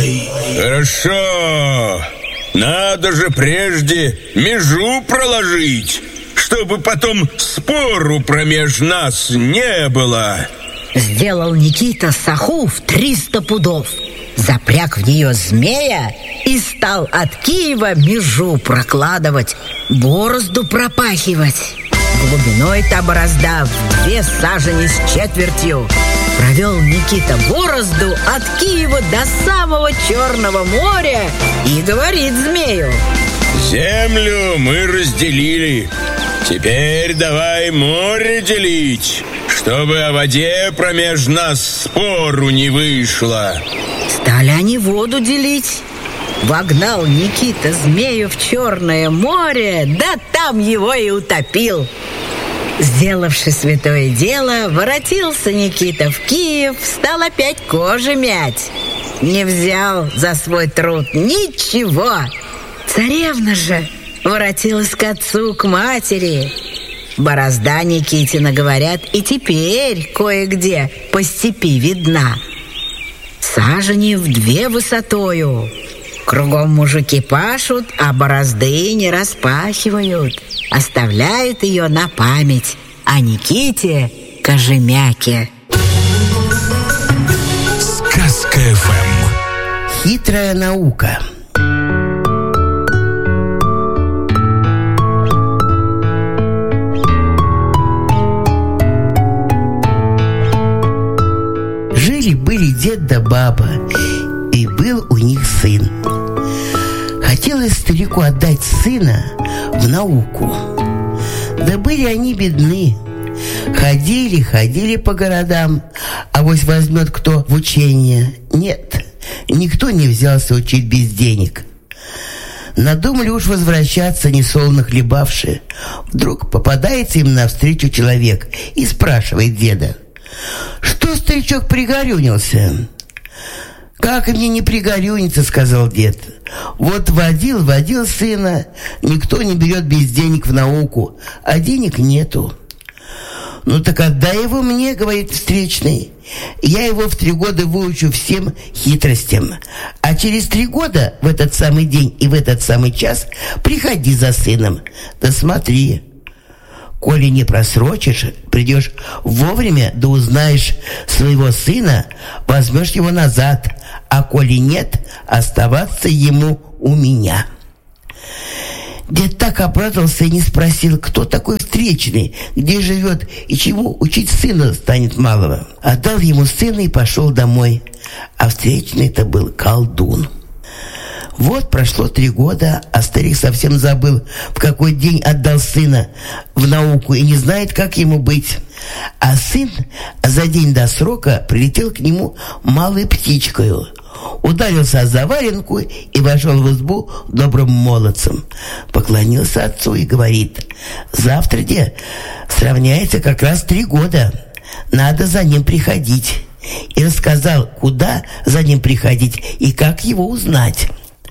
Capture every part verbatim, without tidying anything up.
Ой. Хорошо. Надо же прежде межу проложить, чтобы потом спору промеж нас не было. Сделал Никита саху в триста пудов, запряг в нее змея и стал от Киева межу прокладывать, борозду пропахивать. Глубиной та борозда в две сажени с четвертью. Провел Никита борозду от Киева до самого Черного моря и говорит змею: землю мы разделили, теперь давай море делить, чтобы о воде промеж нас спору не вышло. Стали они воду делить. Вогнал Никита змею в Черное море, да там его и утопил. Сделавши святое дело, воротился Никита в Киев, стал опять кожи мять. Не взял за свой труд ничего. Царевна же воротилась к отцу, к матери. Борозда Никитина, говорят, и теперь кое-где по степи видна. Сажени в две высотою. Кругом мужики пашут, а борозды не распахивают. Оставляют ее на память о Никите Кожемяке. Сказка эф эм. Хитрая наука. Жили-были дед да баба, и был у них сын. Хотелось старику отдать сына в науку. Да были они бедны. Ходили, ходили по городам, а вось возьмет кто в учение. Нет, никто не взялся учить без денег. Надумали уж возвращаться, несолоно хлебавши. Вдруг попадается им навстречу человек и спрашивает деда: что старичок пригорюнился? «Как мне не пригорюниться», — сказал дед. «Вот водил, водил сына, никто не берет без денег в науку, а денег нету». «Ну так отдай его мне», — говорит встречный. «Я его в три года выучу всем хитростям, а через три года в этот самый день и в этот самый час приходи за сыном. Да смотри, коли не просрочишь, придешь вовремя, да узнаешь своего сына, возьмешь его назад, а коли нет, оставаться ему у меня». Дед так обрадовался и не спросил, кто такой встречный, где живет и чему учить сына станет малого. Отдал ему сына и пошел домой, а встречный-то был колдун. Вот прошло три года, а старик совсем забыл, в какой день отдал сына в науку и не знает, как ему быть. А сын за день до срока прилетел к нему малой птичкою, ударился о заваленку и вошел в избу добрым молодцем. Поклонился отцу и говорит: завтра де сравняется как раз три года, надо за ним приходить. И рассказал, куда за ним приходить и как его узнать.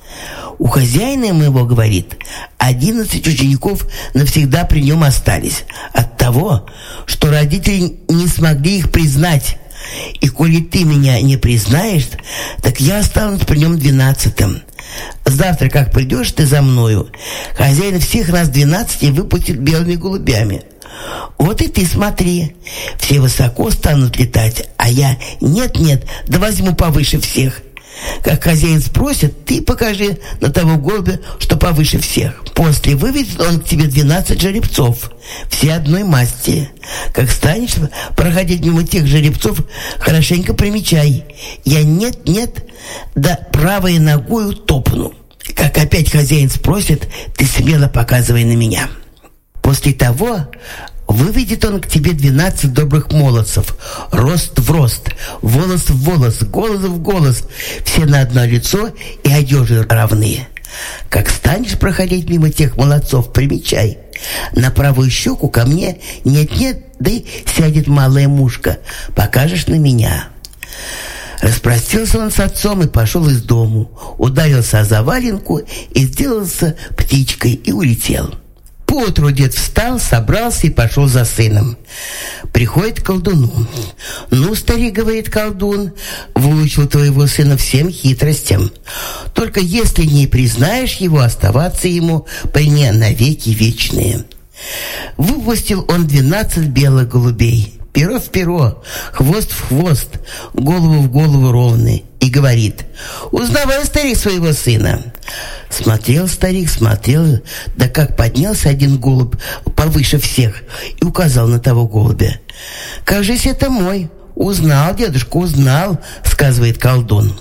У хозяина моего, говорит, одиннадцать учеников навсегда при нем остались от того, что родители не смогли их признать. И коли ты меня не признаешь, так я останусь при нем двенадцатым. Завтра, как придешь ты за мною, хозяин всех нас двенадцати выпустит белыми голубями. Вот и ты смотри, все высоко станут летать, а я нет-нет, да возьму повыше всех. Как хозяин спросит, ты покажи на того голубя, что повыше всех. После выведет он к тебе двенадцать жеребцов, все одной масти. Как станешь проходить мимо тех жеребцов, хорошенько примечай. Я нет-нет, да правой ногою топну. Как опять хозяин спросит, ты смело показывай на меня. После того выведет он к тебе двенадцать добрых молодцев, рост в рост, волос в волос, голос в голос, все на одно лицо и одежи равные. Как станешь проходить мимо тех молодцов, примечай. На правую щеку ко мне нет-нет, да и сядет малая мушка, покажешь на меня. Распростился он с отцом и пошел из дому, ударился о заваленку и сделался птичкой и улетел. Поутру дед встал, собрался и пошел за сыном. Приходит к колдуну. «Ну, старик, — говорит колдун, — выучил твоего сына всем хитростям. Только если не признаешь его, оставаться ему при мне навеки вечные». Выпустил он двенадцать белых голубей, перо в перо, хвост в хвост, голову в голову ровный, и говорит: «Узнавай, старик, своего сына». Смотрел старик, смотрел, да как поднялся один голубь повыше всех и указал на того голубя. «Кажись, это мой. Узнал, дедушка, узнал», — сказывает колдун.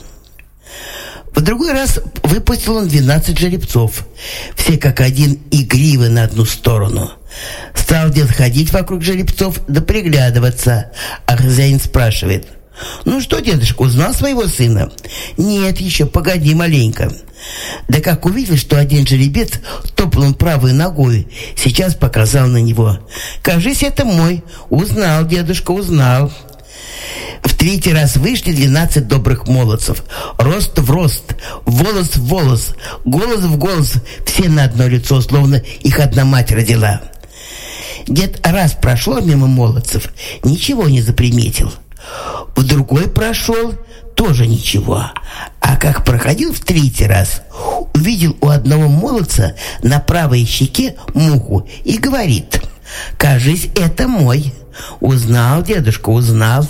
В другой раз выпустил он двенадцать жеребцов, все как один игривы на одну сторону. Стал дед ходить вокруг жеребцов да приглядываться, а хозяин спрашивает: «Ну что, дедушка, узнал своего сына?» «Нет еще, погоди маленько». Да как увидел, что один жеребец топнул правой ногой, сейчас показал на него. «Кажись, это мой. Узнал, дедушка, узнал». В третий раз вышли двенадцать добрых молодцев, рост в рост, волос в волос, голос в голос, все на одно лицо, словно их одна мать родила. Дед раз прошел мимо молодцев, ничего не заприметил. В другой прошел, тоже ничего. А как проходил в третий раз, увидел у одного молодца на правой щеке муху и говорит: «Кажись, это мой». «Узнал, дедушка, узнал».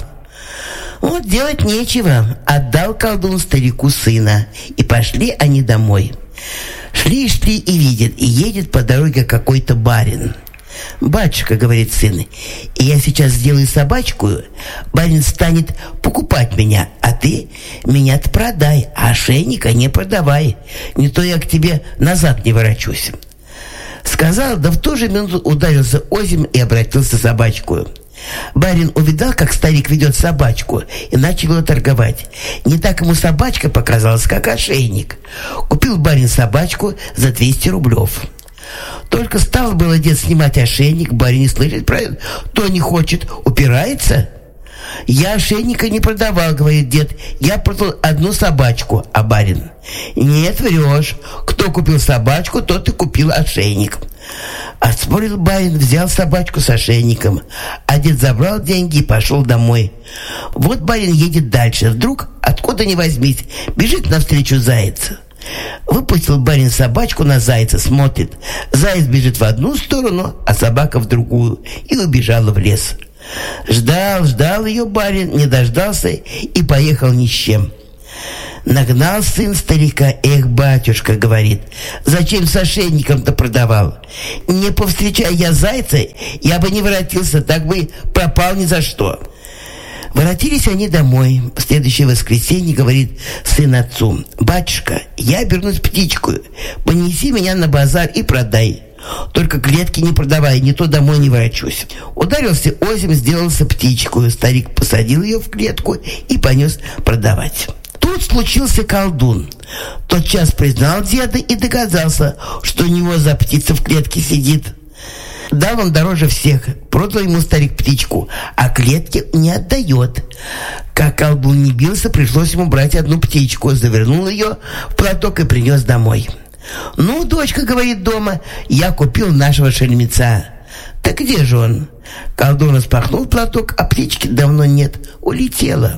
Вот делать нечего, отдал колдун старику сына, и пошли они домой. Шли, шли и видят, и едет по дороге какой-то барин. «Батюшка, — говорит сын, — и я сейчас сделаю собачку, барин станет покупать меня, а ты меня-то продай, а ошейника не продавай, не то я к тебе назад не ворочусь». Сказал, да в ту же минуту ударился озимь и обратился собачкою. Барин увидал, как старик ведет собачку, и начал ее торговать. Не так ему собачка показалась, как ошейник. Купил барин собачку за двести рублев. Только стал было дед снимать ошейник, барин не слышит про это, то не хочет, упирается. «Я ошейника не продавал, — говорит дед, — я продал одну собачку». А барин: «Нет, врешь. Кто купил собачку, тот и купил ошейник». Отспорил барин, взял собачку с ошейником, а дед забрал деньги и пошел домой. Вот барин едет дальше, вдруг, откуда ни возьмись, бежит навстречу заяц. Выпустил барин собачку на зайца, смотрит, заяц бежит в одну сторону, а собака в другую, и убежала в лес. Ждал, ждал ее барин, не дождался и поехал ни с чем. Нагнал сын старика: «Эх, батюшка, — говорит, — зачем с ошейником-то продавал? Не повстречай я зайца, я бы не воротился, так бы пропал ни за что». Воротились они домой. В следующее воскресенье говорит сын отцу: «Батюшка, я обернусь птичкою, понеси меня на базар и продай. Только клетки не продавай, не то домой не ворочусь». Ударился озимь, сделался птичкою. Старик посадил ее в клетку и понес продавать. Тут случился колдун. Тотчас признал деда и догадался, что у него за птица в клетке сидит. Дал он дороже всех, продал ему старик птичку, а клетки не отдает. Как колдун не бился, пришлось ему брать одну птичку, завернул ее в платок и принес домой. «Ну, дочка, — говорит дома, — я купил нашего шельмеца». «Так где же он?» Колдун распахнул платок, а птички давно нет, улетела.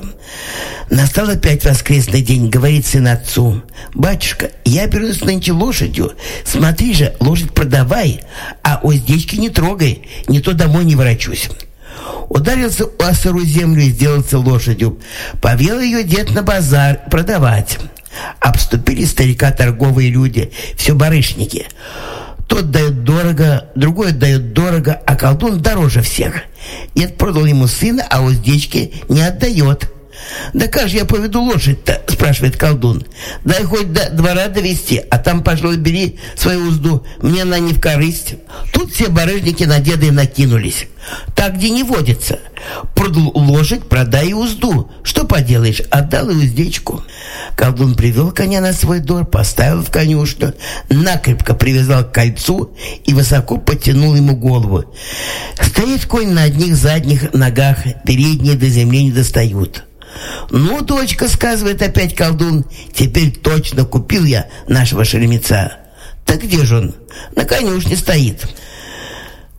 Настал опять воскресный день, говорит сын отцу: «Батюшка, я берусь нынче лошадью, смотри же, лошадь продавай, а уздечки не трогай, не то домой не ворочусь». Ударился о сырую землю и сделался лошадью. Повел ее дед на базар продавать. Обступили старика торговые люди, все барышники. Тот дает дорого, другой дает дорого, а колдун дороже всех. Дед продал ему сына, а уздечки не отдает. «Да как же я поведу лошадь-то?» — спрашивает колдун. «Дай хоть до двора довести, а там, пожалуй, бери свою узду, мне она не в корысть». Тут все барыжники на деда и накинулись. «Так где не водится. Продал лошадь, продай и узду. Что поделаешь, отдал и уздечку». Колдун привел коня на свой двор, поставил в конюшню, накрепко привязал к кольцу и высоко подтянул ему голову. Стоит конь на одних задних ногах, передние до земли не достают. «Ну, дочка, — сказывает опять колдун, — теперь точно купил я нашего шельмеца». «Так где же он?» «На конюшне стоит».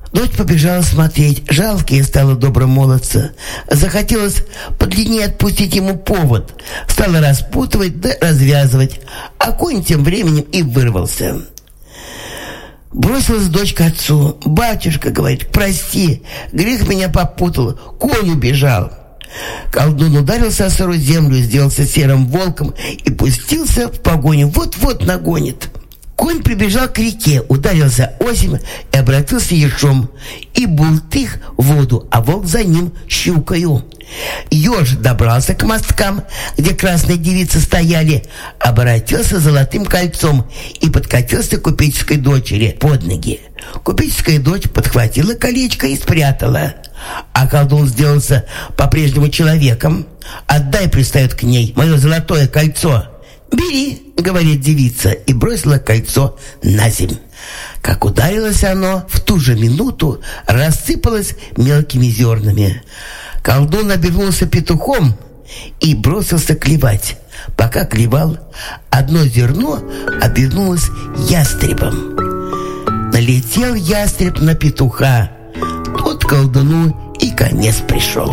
Дочь побежала смотреть. Жалко ей стало доброго молодца. Захотелось подлиннее отпустить ему повод. Стала распутывать да развязывать. А конь тем временем и вырвался. Бросилась дочь к отцу. «Батюшка, — говорит, — прости, грех меня попутал, конь убежал». Колдун ударился о сырую землю, сделался серым волком и пустился в погоню. Вот-вот нагонит. Конь прибежал к реке, ударился осень и обратился ежом. И бултых в воду, а волк за ним щукою. Еж добрался к мосткам, где красные девицы стояли, обратился золотым кольцом и подкатился к купеческой дочери под ноги. Купеческая дочь подхватила колечко и спрятала. А колдун сделался по-прежнему человеком. «Отдай, — пристает к ней, — мое золотое кольцо». «Бери, — говорит девица, и бросила кольцо на земь. Как ударилось оно, в ту же минуту рассыпалось мелкими зернами. Колдун обернулся петухом и бросился клевать. Пока клевал, одно зерно обернулось ястребом. Налетел ястреб на петуха. Тот колдуну и конец пришел.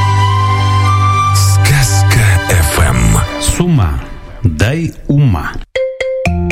Сказка эф эм. С ума дай ума.